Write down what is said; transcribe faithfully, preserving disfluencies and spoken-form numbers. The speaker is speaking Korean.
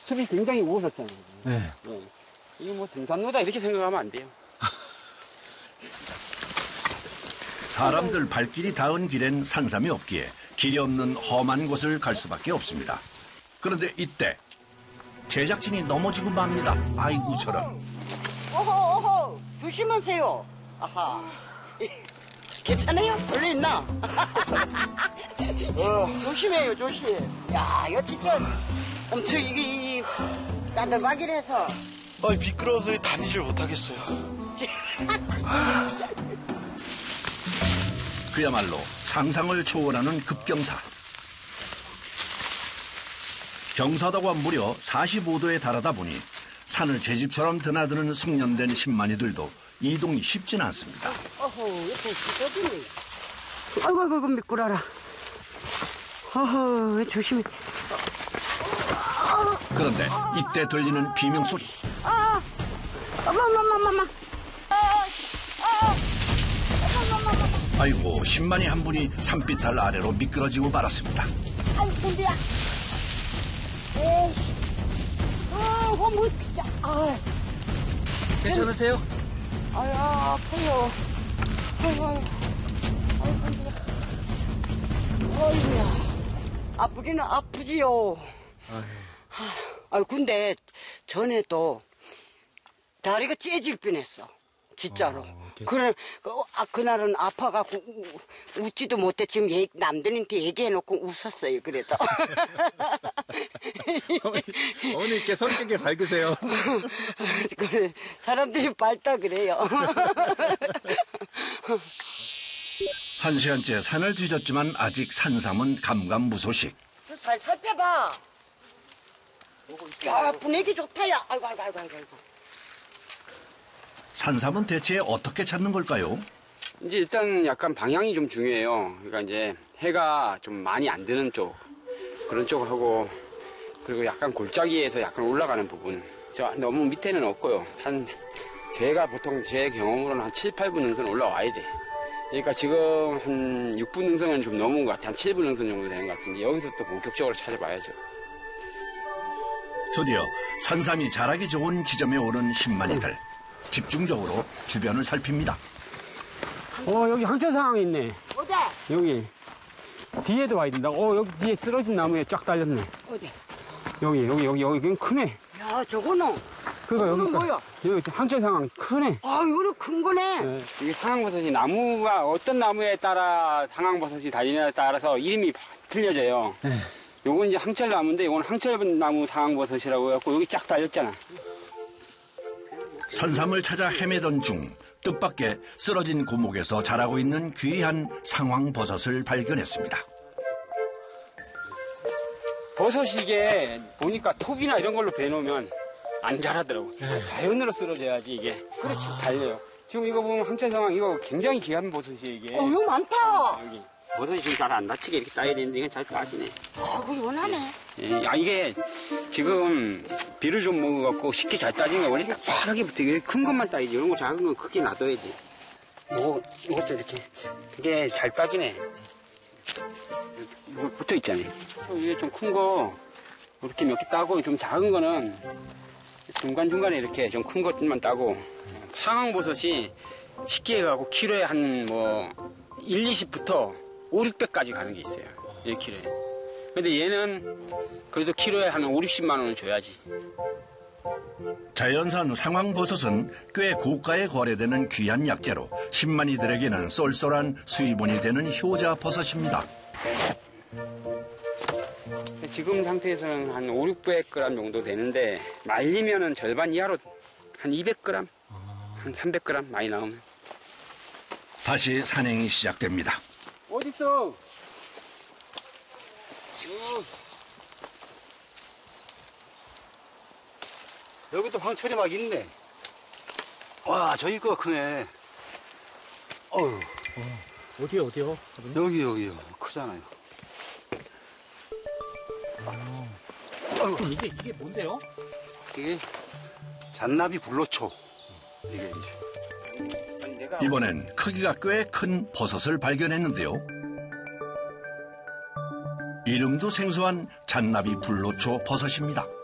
숲이 굉장히 우거졌잖아요. 네. 네. 이거 뭐 등산로다 이렇게 생각하면 안 돼요. 사람들 발길이 닿은 길엔 산삼이 없기에 길이 없는 험한 곳을 갈 수밖에 없습니다. 그런데 이때 제작진이 넘어지고 맙니다. 아이고 저런. 어허 어허 조심하세요. 아하. 괜찮아요? 원래 있나? 어. 조심해요 조심. 야 이거 진짜 엄청 이게 이 짜들박이라서. 아 미끄러워서 다니질 못하겠어요. 그야말로 상상을 초월하는 급경사. 경사도가 무려 사십오 도에 달하다 보니 산을 제 집처럼 드나드는 숙련된 신만이들도 이동이 쉽진 않습니다. 어허 옆에 찢어지네. 아이고 아이고 아이고 미끄러라. 어허 조심해. 그런데 이때 들리는 비명소리. 아 어머머머머머. 아이고 신만이 한 분이 산비탈 아래로 미끄러지고 말았습니다. 아이고 근데야. 에이씨. 아, 뭐, 진짜. 아. 괜찮으세요? 아유, 아파요. 아이고, 아이고. 아이고, 아이고야. 아프기는 아프지요. 아유, 근데 전에도 다리가 째질 뻔했어. 진짜로. 어, 그래, 그, 아, 그날은 아파갖고 우, 웃지도 못해. 지금 얘, 남들한테 얘기해놓고 웃었어요, 그래도. 어머니, 어머니께 성격이 밝으세요. 그래, 사람들이 밝다 그래요. 한 시간째 산을 뒤졌지만 아직 산삼은 감감무소식. 잘 살펴봐. 야, 분위기 좋다, 야. 아이고, 아이고, 아이고, 아이고. 산삼은 대체 어떻게 찾는 걸까요? 이제 일단 약간 방향이 좀 중요해요. 그러니까 이제 해가 좀 많이 안 드는 쪽, 그런 쪽하고, 그리고 약간 골짜기에서 약간 올라가는 부분. 저 너무 밑에는 없고요. 한, 제가 보통 제 경험으로는 한 칠, 팔 분 능선 올라와야 돼. 그러니까 지금 한 육 분 능선은 좀 넘은 것 같아. 한 칠 분 능선 정도 되는 것 같은데, 여기서 또 본격적으로 찾아봐야죠. 드디어 산삼이 자라기 좋은 지점에 오른 신만이들. 집중적으로 주변을 살핍니다. 어, 여기 항철 상황이 있네. 어디? 여기. 뒤에도 와야 된다. 어, 여기 뒤에 쓰러진 나무에 쫙 달렸네. 어디? 여기, 여기, 여기, 여기 크네. 야, 저거는. 그거 여기. 뭐야? 여기 항철 상황 크네. 아, 이거는 큰 거네. 네. 이게 상황버섯이 나무가 어떤 나무에 따라 상황버섯이 달리냐에 따라서 이름이 틀려져요. 네. 요건 이제 항철 나무인데 요건 항철 나무 상황버섯이라고 해갖고 여기 쫙 달렸잖아. 산삼을 찾아 헤매던 중 뜻밖의 쓰러진 고목에서 자라고 있는 귀한 상황버섯을 발견했습니다. 버섯이 이게 보니까 톱이나 이런 걸로 베놓으면 안 자라더라고. 자연으로 쓰러져야지 이게. 그렇지. 달려요. 지금 이거 보면 항철 상황 이거 굉장히 귀한 버섯이에요 이게. 어, 이거 많다. 여기. 버섯이 지금 잘 안 다치게 이렇게 따야 되는데 이건 잘 따지네. 아이고, 연하네. 예, 아 이게 지금 비를 좀 먹어갖고 쉽게 잘 따진 거야. 원래 작게부터 이렇게 큰 것만 따야지. 이런 거 작은 건 크게 놔둬야지. 뭐 이것도 이렇게 이게 잘 따지네. 이거 붙어 있잖아요. 이게 좀 큰 거 이렇게 몇 개 따고 좀 작은 거는 중간 중간에 이렇게 좀 큰 것만 따고. 상황버섯이 쉽게 해가고 키로에 한 뭐 일, 이십부터 오, 육백까지 가는 게 있어요. 일 킬로에. 근데 얘는 그래도 키로에 한 오, 육십만 원은 줘야지. 자연산 상황버섯은 꽤 고가에 거래되는 귀한 약재로 신만이들에게는 쏠쏠한 수입원이 되는 효자 버섯입니다. 지금 상태에서는 한 오, 육백 그램 정도 되는데 말리면은 절반 이하로 한 이백 그램, 한 삼백 그램 많이 나오면. 다시 산행이 시작됩니다. 어딨어? 어. 여기도 황철이 막 있네. 와, 저기 거 크네. 어휴. 어디요, 어디요? 여기, 여기요. 크잖아요. 어, 이게, 이게 뭔데요? 이게 잔나비 불로초. 이게 이제. 이번엔 크기가 꽤 큰 버섯을 발견했는데요. 이름도 생소한 잔나비 불로초 버섯입니다.